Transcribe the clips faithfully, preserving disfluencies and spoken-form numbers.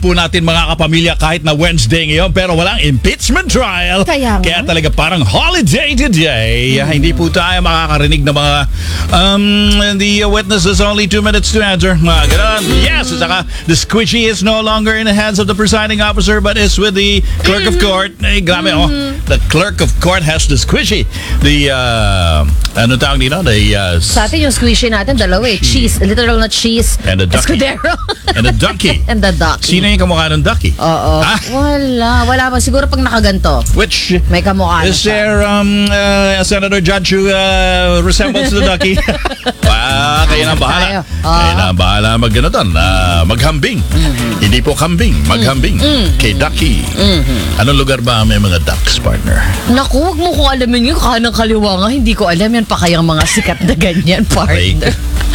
po natin mga kapamilya kahit na Wednesday ngayon pero walang impeachment trial. Kaya nga. Kaya talaga parang holiday today. Mm. Hindi po tayo makakarinig ng mga um, the witness is only two minutes to answer. Mga ganun. Yes, at saka the squishy is no longer in the hands of the presiding officer but is with the clerk of court. Eh, grabe, oh. The clerk of court has the squishy. The, uh, ano tawag dito? The, uh, Sa atin yung squishy natin, dalawa eh. Cheese. Literal na cheese. And the ducky. Escudero. And the ducky. And the ducky. Sino yung kamukha ng ducky? Oo. Ah? Wala. Wala pa. Siguro pag nakaganto. Which may kamukha na is siya. there um, uh, a senator judge who uh, resembles the ducky? Ah, kayo na bahala. Tayo. Kayo Oo. na bahala mag ano doon, uh, maghambing. Mm-hmm. Hindi po kambing, maghambing. Mm-hmm. Kay ducky. Mm-hmm. Anong lugar ba may mga ducks, partner? Naku, wag mo kung alamin yung kanang kaliwa nga. Hindi ko alam yan pa kayang mga sikat na ganyan, partner.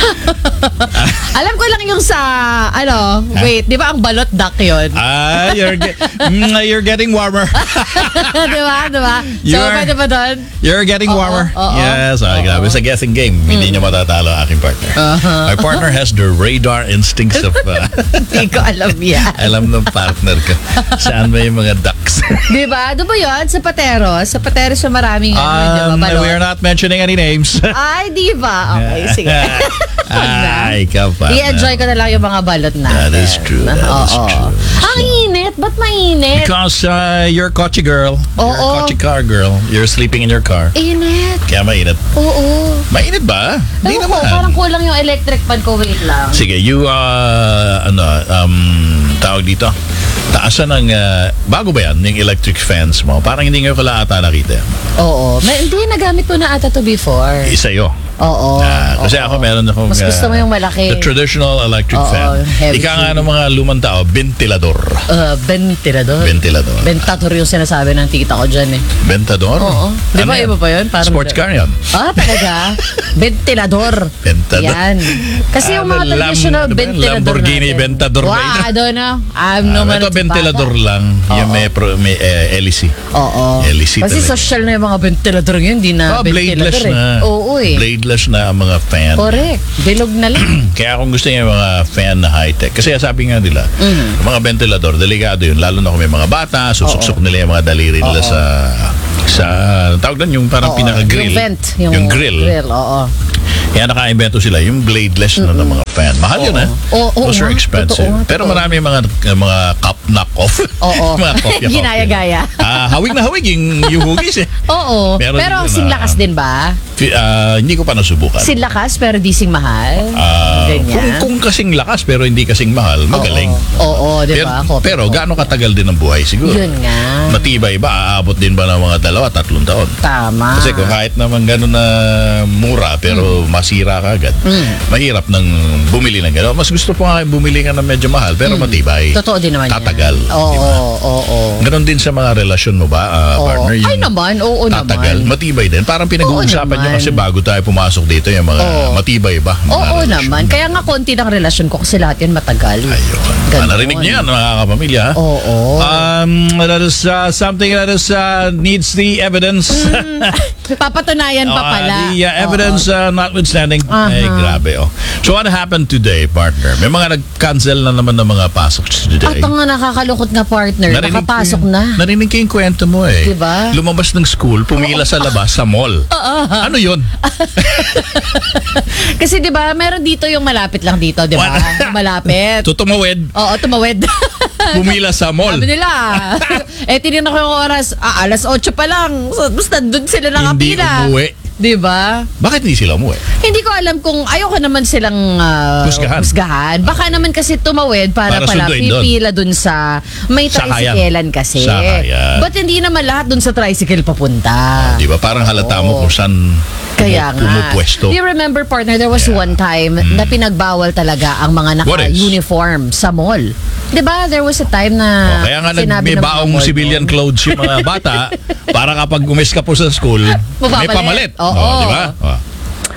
Alam ko lang yung sa, ano, wait, di ba ang balot duck yun? Ah, you're, ge- mm, you're getting warmer. Di ba? Di ba? So, You're- pwede ba doon? You're getting Oo, warmer. oo. Yes, ah, Oo. grabe. Sa guessing game, hindi niyo matatalo ang aking partner. Uh-huh. My partner has the radar instincts of... Uh, Hindi ko alam yan. alam ng partner ko. Saan ba yung mga ducks? Di ba? Doon ba yun? Sa Patero? Sa Patero sa maraming ano, di ba? um, Balot. we're not mentioning any names. Ay, di ba? Okay, sige. Ah, ikaw pa. I-enjoy ko na lang yung mga balot natin. That is true. That is Oo. true. Ang init. Ba't mainit? Because uh, you're a kotse girl. You're a Oo. kotse car girl. You're sleeping in your car. Init. Kaya mainit. Oo. Mainit ba? Hindi Ewan ko, naman. parang kulang yung electric fan ko. Wait lang. Sige, you, uh, ano, um, tawag dito. Taasan ng, uh, bago ba yan, yung electric fans mo? Parang hindi ngayon ko lang ata nakita. Oo. May, hindi, nagamit ko na ata to before. Isa-yo. Oo. Ah, kasi oo. ako meron akong... Mas gusto mo ah, yung malaki. The traditional electric Oo, fan. heavy Ika nga duty. ng mga lumang tao, ventilador. Uh, ventilador. Ventilador. Ventator yung sinasabi ng tita ko dyan eh. Ventador? Oo. Di ba Ano iba pa yun? Parang sports car yan. Ah, talaga? Ventilador. Ventador. Yan. Kasi yung mga Ano, Lam- traditional ano ba yun? ventilador Lamborghini natin. Ventador ba Wow, yun? I don't know. I'm Ah, no man ito at ventilador bata. lang. Yung may, pro, may eh, L E C. Oo. L E C Kasi talaga. social na yung mga ventilador ngayon, hindi na Oh, bladeless ventilador eh. na. Oo eh. Bladeless na ang mga fan. Correct. Bilog na lang. Kaya kung gusto niya yung mga fan na high-tech, kasi sabi nga nila, Mm-hmm. yung mga ventilador, delikado yun. Lalo na kung may mga bata, susuksok nila yung mga daliri nila Oo. sa, sa, tawag doon, yung parang Oo. pinaka-grill. Yung vent. Yung, Yung grill. grill, oo. Kaya naka-invento sila, yung bladeless na ng mga fan. Mahal yun, Oo. ha? Oo, oo Those are nga. expensive. Totoo nga, Pero totoo. marami mga mga cup knock-off. Oo. mga kopya-kopya. Ginaya-gaya. Ah, hawig na hawig yung, yung hugis, eh. Oo. Meron Pero din na- singlakas din ba? Fi- ah, hindi ko pa nasubukan. Sinlakas pero di sing mahal? Ah, Ganyan. kung, kung kasing lakas pero hindi kasing mahal, magaling. Oo, oo, di Pero, ba? Kopya pero ko. gaano katagal din ang buhay siguro? Yun nga. Matibay ba? Aabot din ba ng mga dalawa, tatlong taon? Tama. Kasi kung kahit naman gano'n na mura pero masira ka agad, mahirap nang bumili ng gano'n. Mas gusto po nga bumili ka ng medyo mahal pero matibay. Totoo din naman yan. Tatagal. Oo, di ba? oo, oo. Ganon din sa mga relasyon mo ba, ah, Oo. partner? Ay naman, oo tatagal, naman. matibay din. Parang pinag-uusapan Oo nyo naman. kasi bago tayo pumasok dito yung mga Oo. matibay ba? Mga Oo relasyon. naman. Kaya nga konti ng relasyon ko kasi lahat yan matagal. Ayun. Ganon. Ah, narinig niyo yan, mga kapamilya. ha? Oo. Um, that is uh, something that is uh, needs the evidence. Papatunayan pa Ah, pala. the uh, evidence uh, notwithstanding. Aha. Ay, grabe oh. So what happened today, partner? May mga nag-cancel na naman ng mga pasok today. At ang nga nakakalungkot nga partner, Narinig nakapasok ko yun. na. Narinig ko yung kwento mo eh. Diba? Lumabas ng school, pumila sa labas sa mall. Ano yun? Kasi 'di ba, meron dito yung malapit lang dito, 'di ba? What? Malapit. Tutumawid, Oo, tumawid. pumila sa mall. Sabi nila, eh tinignan ko yung oras, ah, alas otso pa lang. So, basta doon sila Hindi nakapila. umuwi. 'Di ba? Bakit hindi sila umuwi? Hindi ko alam kung ayoko naman silang uh, Husgahan. husgahan. Baka naman kasi tumawid para, Para pala sunduin doon. pipila dun sa may Sakayan. tricyclean kasi. Sakayan. But hindi naman lahat dun sa tricycle papunta. Di ba? Parang halata mo Oo. kung saan Kaya pumu- nga. pumupwesto. Do you remember, partner, there was Yeah. one time na pinagbawal talaga ang mga What is? naka-uniform sa mall. Di ba? There was a time na Oh, kaya nga nag, sinabi may ng mga baong mall civilian doon. clothes yung mga bata para kapag umis ka po sa school, may Mapapalit. pamalit. Oo. Oh, di ba? Oh.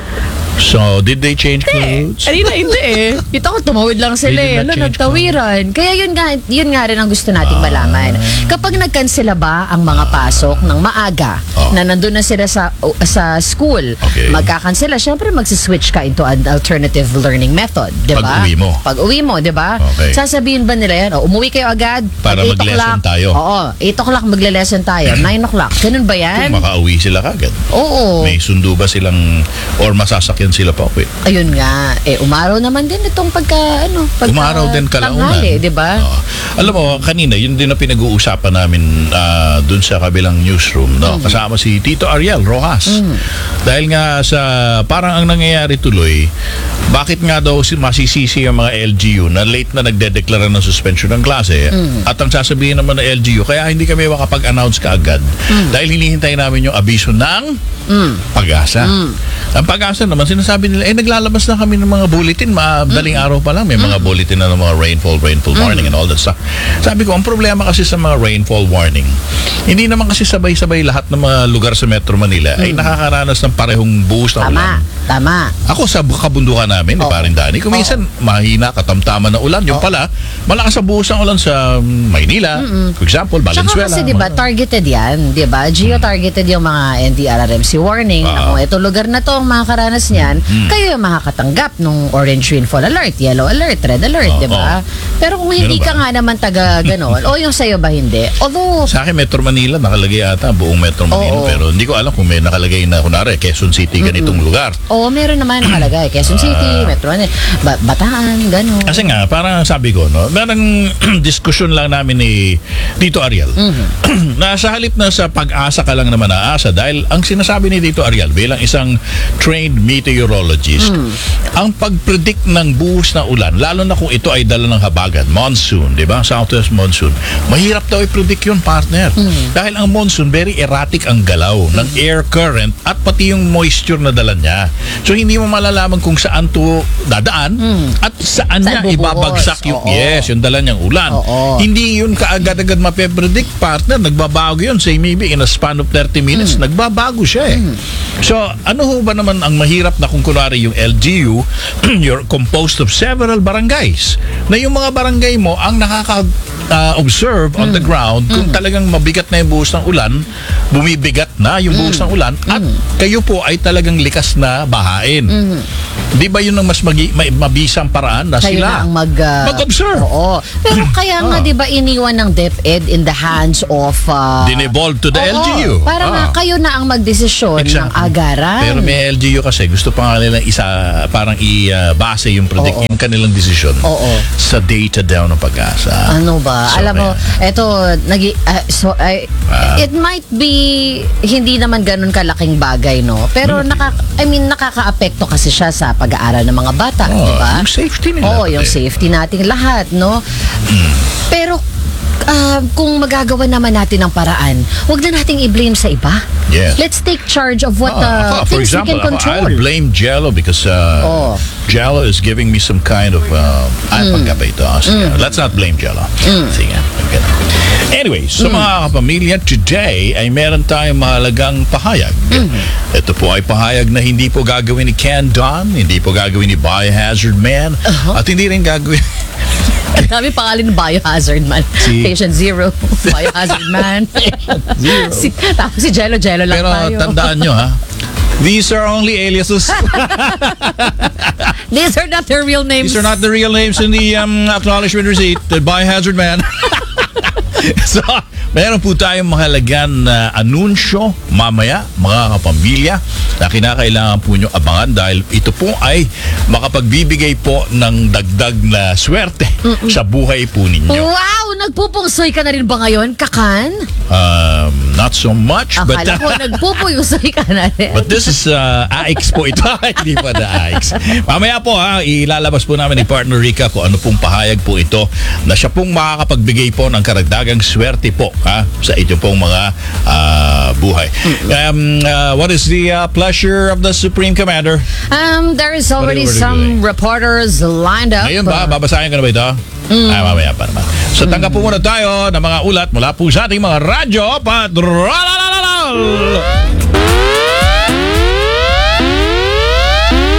So, did they change clothes? Kanina hindi eh. Kita ko tumawid lang sila They did eh. not Ano, change nagtawiran. Kaya yun nga, yun nga rin ang gusto nating malaman. Kapag nagkansela ba ang mga pasok ng maaga Oh. na nandun na sila sa sa school, Okay. magkakansela, syempre magsiswitch ka into an alternative learning method, di ba? Pag-uwi mo. Pag-uwi mo, di ba? Okay. Sasabihin ba nila yan, oh, umuwi kayo agad? Para Pag eight mag-lesson o'clock, tayo. Oo, eight o'clock magle-lesson tayo, nine o'clock. Ganun ba yan? Makauwi sila kagad. Oo. May sundo ba silang or masasakyan sila pa uwi? Ayun nga, eh umaraw naman din itong pagka ano, pagka Umaraw din kalaunan. tanghali, 'di ba? Oo. Alam mo, kanina, yun din na pinag-uusapan namin ah, dun sa kabilang newsroom, no? Mm. Kasama si Tito Ariel Rojas. Dahil nga sa, parang ang nangyayari tuloy, bakit nga daw si- masisisi ang mga L G U na late na nagdedeklara ng suspension ng klase Mm. at ang sasabihin naman ng L G U, kaya hindi kami makapag-announce kaagad dahil hinihintay namin yung abiso ng Mm. Pag-asa. Ang Pag-asa naman, sinasabi nila, eh naglalabas na kami ng mga bulletin, madaling araw pa lang, may mga bulletin na ng mga rainfall, rainfall warning and all that stuff. Sabi ko, ang problema kasi sa mga rainfall warning, hindi naman kasi sabay-sabay lahat ng mga lugar sa Metro Manila ay nakakaranas ng parehong buhos na Tama, ulan. tama. Ako sa kabundukan namin, ni Oo. Paring Dani, kung minsan mahina, katamtaman na ulan, yung pala, malakas ang buhos ng ulan sa Maynila, for example, Tsaka Valenzuela. kasi 'di ba, mga- targeted 'yan, 'di ba? Geo-targeted yung mga N D R R M C warning na Ah. kung ito lugar na 'to ang makakaranas niyan, kayo yung makakatanggap nung orange rainfall alert, yellow alert, red alert, Oo. 'di ba? Pero kung hindi Ganun ka ba? nga naman taga ganon, o yung sa'yo ba hindi? Although Sa akin, Metro Manila, nakalagay ata buong Metro Manila. Oo. Pero hindi ko alam kung may nakalagay na, kunwari, Quezon City, ganitong lugar. Oo, meron naman nakalagay. Quezon City, Metro Manila, ba- Bataan, gano'n. Kasi nga, parang sabi ko, no, merong diskusyon lang namin ni Tito Ariel. Na sa halip na sa pag-asa ka lang naman aasa, dahil ang sinasabi ni Tito Ariel bilang isang trained meteorologist, ang pag-predict ng buhos na ulan, lalo na kung ito ay dala ng habagat, monsoon, di ba? Southwest monsoon. Mahirap daw i-predict yun, partner. Dahil ang monsoon, very erratic ang galaw ng air current at pati yung moisture na dala niya. So, hindi mo malalaman kung saan to dadaan at saan, Saan niya bubuhos. ibabagsak yung, Oo. yes, yung dala niyang ulan. Oo. Hindi yun kaagad-agad mape-predict, partner. Nagbabago yun. Say maybe in a span of thirty minutes, nagbabago siya eh. So, ano ho ba naman ang mahirap na kung kunwari yung L G U, you're composed of several barangays. Na yung mga barangay mo ang nakaka uh, observe on the ground kung talagang mabigat na yung buhos ng ulan, bumibigat na yung buhos ng ulan at kayo po ay talagang likas na bahain. Di ba yun ang mas magi- ma- mabisang paraan na Kayo sila na ang mag, ah, mag-observe? Oo. Pero kaya nga, Ah. di ba, iniwan ng DepEd in the hands of... Uh, Dinevolve to the oo, L G U. Para nga Ah. kayo na ang magdesisyon ng Exactly. agaran. Pero may L G U kasi gusto pa nga nilang isa, parang i-base yung predict, Oo. yung kanilang desisyon Oo. sa data daw ng Pag-asa. Ano ba? So, Alam mo, ayan. eto, nagi, ah, so, ay, Ah. it might be hindi naman ganun kalaking bagay, no? Pero Hindi. naka, I mean, nakaka-apekto kasi siya sa pag-aaral ng mga bata, Oh, di ba? yung safety nila. Oo, yung pati. safety nating lahat, no? Pero ah, kung magagawa naman natin ng paraan, huwag na nating i-blame sa iba. Yes. Let's take charge of what Ah, uh, ako, for things we example, can ako, control. I'll blame Jello because uh, Oh. Jello is giving me some kind of uh, ay, Mm. pagka ba ito? Ah, sige. Let's not blame Jello. Sige. Okay. Anyway, sa Mm. mga kapamilya, today ay meron tayong mahalagang pahayag. Mm-hmm. Ito po ay pahayag na hindi po gagawin ni Ken Don, hindi po gagawin ni Biohazard Man, Uh-huh. at hindi rin gagawin Ang dami pangalan ng Biohazard Man. Si- Patient Zero, Biohazard Man. Zero. si, tapos si Jello, Jello lang Pero tayo. tandaan nyo ha, these are only aliases. These are not their real names. These are not the real names in the um, acknowledgement receipt. The Biohazard Man. So, meron po tayong mahalagan na anunsyo mamaya, mga kapamilya, na kinakailangan po nyo abangan dahil ito po ay makapagbibigay po ng dagdag na swerte sa buhay po ninyo. Wow! Nagpupungsoy ka na rin ba ngayon, Kakan? Um, not so much, but Akala ko nagpupuyusoy ka na rin. But this is uh, A I X po ito. Hindi pa na A I X. Mamaya po ha, ilalabas po namin ni Partner Rica kung ano pong pahayag po ito na siya pong makakapagbigay po ng karagdagang swerte po ha, sa ito pong mga uh, buhay. Um, uh, what is the uh, pleasure of the Supreme Commander? Um, there is already What are you some doing? reporters lined up. Ngayon ba? Babasahin ka na ba ito? Ay, mamaya pa naman. So, tanggap po muna tayo ng mga ulat mula po sa ating mga radyo. Padralalalal!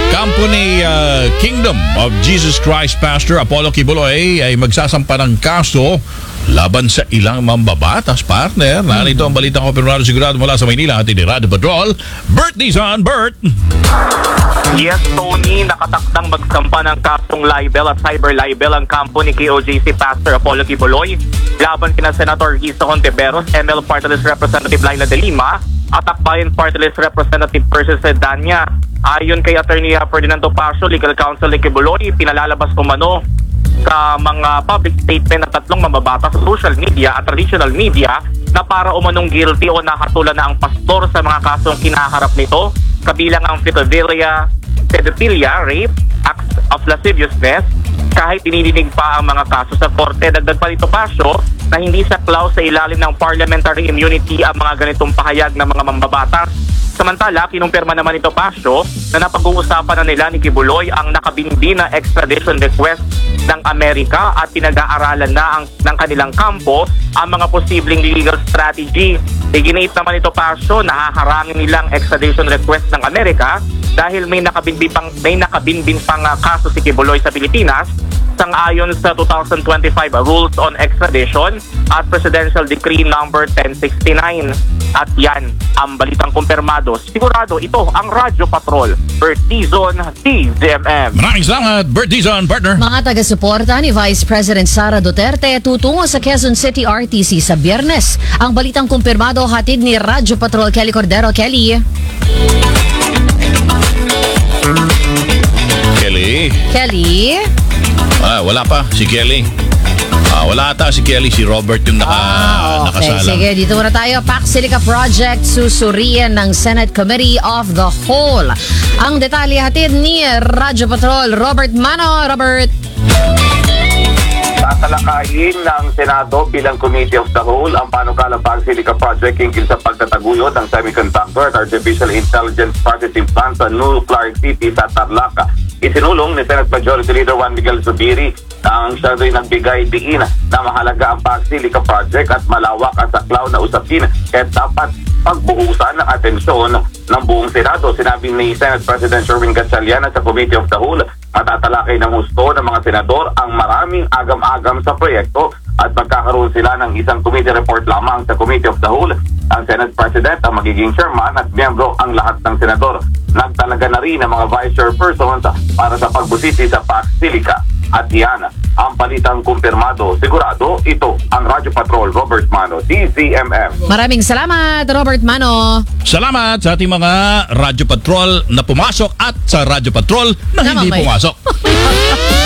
po ni uh, Kingdom of Jesus Christ Pastor Apollo Kibuloy ay magsasampa ng kaso laban sa ilang mambabatas, partner. Narito ang balitang kompirmado sigurado mula sa Maynila at ni Radio Patrol, Bert Dizon. Bert! Yes, Tony, nakatakdang magsampa ng kasong libel at cyber libel ang kampo ni K O J C Pastor Apollo Kibuloy laban kina Senator Risa Hontiveros, M L Party List Representative Laila de Lima at Akbayan Party List Representative Percy Sedania. Ayon kay Attorney Ferdinando Pasio, Legal Counsel ni Kibuloy, pinalalabas umano sa mga public statement ng tatlong mambabatas sa social media at traditional media na para umanong guilty o nakatulan na ang pastor sa mga kasong kinaharap nito, kabilang ang pedophilia, pedophilia, rape, acts of lasciviousness, kahit inidinig pa ang mga kaso sa korte. Dagdag pa nito Pasio na hindi saklaw sa ilalim ng parliamentary immunity ang mga ganitong pahayag ng mga mambabatas. Samantala, kinumpirma naman ito Pasio na napag-uusapan na nila ni Kibuloy ang nakabindi na extradition request ng Amerika at pinag-aaralan na ang, ng kanilang kampo ang mga posibleng legal strategy. Iginit naman ito Pasio na haharangin nilang extradition request ng Amerika dahil may nakabinbin pang, may nakabinbin pang uh, kaso si Kibuloy sa Pilipinas sang-ayon sa two thousand twenty-five Rules on Extradition at Presidential Decree number ten sixty-nine. At yan ang balitang kumpirmado. Sigurado ito ang Radyo Patrol. Bert Dizon, D Z M M. Maraming salamat, Bert Dizon, partner. Mga taga-suporta ni Vice President Sara Duterte tutungo sa Quezon City R T C sa Biyernes. Ang balitang kumpirmado hatid ni Radyo Patrol Kelly Cordero. Kelly. Kelly. Kelly. Ah, wala pa si Kelly. Ah, wala ata si Kelly, si Robert yung naka, Ah, okay. nakasalang. Sige, dito muna tayo. Pac Silica Project susurian ng Senate Committee of the Whole. Ang detalye hatid ni Radyo Patrol Robert Mano. Robert. Tatalakayin ng Senado bilang Committee of the Whole ang panukalang Pac Silica Project hinggil sa pagtataguyod ng semiconductor at artificial intelligence processing plant sa Nuclear City sa Tarlac. Isinulong ni Senate Majority Leader Juan Miguel Zubiri na ang siya rin nagbigay diin na mahalaga ang Pac Silica Project at malawak ang saklaw na usapin kaya dapat pagbuhusan ng atensyon ng buong Senado. Sinabi ni Senate President Sherwin Gatchalian sa Committee of the Whole matatalakay ng husto ng mga senador ang maraming agam-agam sa proyekto at magkakaroon sila ng isang committee report lamang sa Committee of the Whole. Ang Senate President ang magiging chairman at miyembro ang lahat ng senador. Nagtalaga na rin ang mga vice chairpersons para sa pagbusisi sa Pac Silica. At yan ang palitang kumpirmado. Sigurado, ito ang Radyo Patrol Robert Mano, D Z M M. Maraming salamat, Robert Mano. Salamat sa ating mga Radyo Patrol na pumasok at sa Radyo Patrol na Tama hindi ba yun? pumasok.